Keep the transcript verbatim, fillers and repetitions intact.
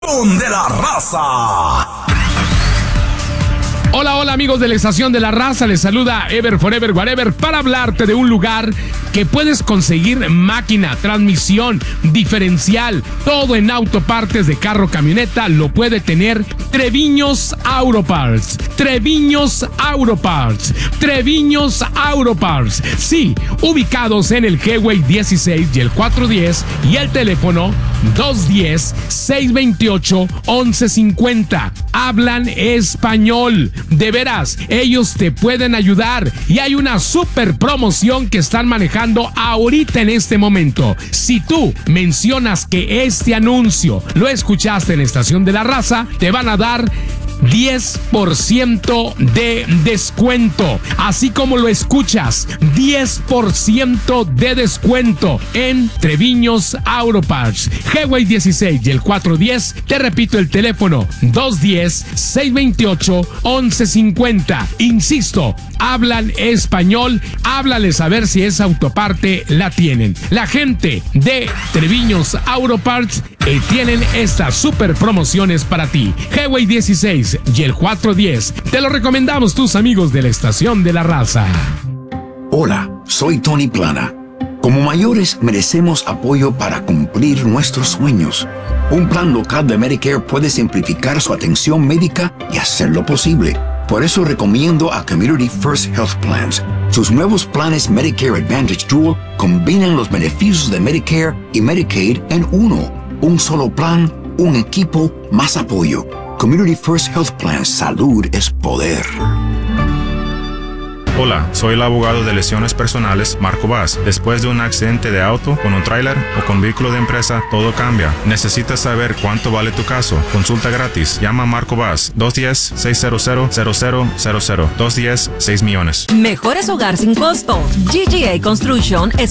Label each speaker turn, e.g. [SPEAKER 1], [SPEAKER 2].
[SPEAKER 1] De la Raza.
[SPEAKER 2] Hola, hola amigos de la Estación de la Raza, les saluda Ever Forever Whatever para hablarte de un lugar que puedes conseguir máquina, transmisión, diferencial, todo en autopartes de carro, camioneta, lo puede tener Treviños Auto Parts, Treviños Auto Parts, Treviños Auto Parts, sí, ubicados en el Highway dieciséis y el cuatrocientos diez y el teléfono dos uno cero, seis dos ocho, once cincuenta. Hablan español. De veras, ellos te pueden ayudar y hay una super promoción que están manejando ahorita en este momento. Si tú mencionas que este anuncio lo escuchaste en la Estación de la Raza, te van a dar diez por ciento de descuento. Así como lo escuchas, diez por ciento de descuento en Treviños Auto Parts, Highway dieciséis y el cuatrocientos diez. Te repito el teléfono dos uno cero, seis dos ocho, once cincuenta. Insisto, hablan español, háblales a ver si esa autoparte la tienen. La gente de Treviños Auto Parts eh, tienen estas super promociones para ti. Highway dieciséis y el cuatrocientos diez. Te lo recomendamos tus amigos de la Estación de la Raza.
[SPEAKER 3] Hola, soy Tony Plana. Como mayores merecemos apoyo para cumplir nuestros sueños. Un plan local de Medicare puede simplificar su atención médica y hacerlo posible. Por eso recomiendo a Community First Health Plans. Sus nuevos planes Medicare Advantage Dual combinan los beneficios de Medicare y Medicaid en uno. Un solo plan, un equipo, más apoyo. Community First Health Plan. Salud es poder.
[SPEAKER 4] Hola, soy el abogado de lesiones personales Marco Vaz. Después de un accidente de auto, con un tráiler o con vehículo de empresa, todo cambia. Necesitas saber cuánto vale tu caso. Consulta gratis. Llama a Marco Vaz. dos uno cero, seis cero cero, cero cero cero cero. dos uno cero, seis millones.
[SPEAKER 5] Mejores hogar sin costo. G G A Construction es